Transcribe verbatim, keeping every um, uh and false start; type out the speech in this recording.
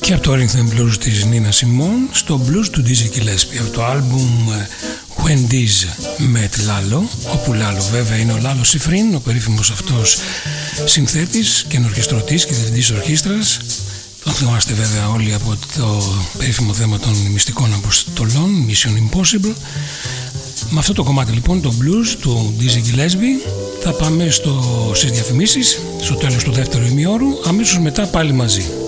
Και από το Rhythm and Blues της Nina Simone στο blues του Dizzy Gillespie, από το άλμπουμ When Diz Met Lalo, όπου Lalo βέβαια είναι ο Lalo Schifrin, ο περίφημος αυτός συνθέτης και ορχιστρωτής και διευθυντής ορχήστρας. Τον θυμάστε βέβαια όλοι από το περίφημο θέμα των μυστικών αποστολών, Mission Impossible. Με αυτό το κομμάτι λοιπόν, το blues του Dizzy Gillespie, θα πάμε στο, στις διαφημίσεις, στο τέλος του δεύτερου ημιώρου, αμέσως μετά πάλι μαζί.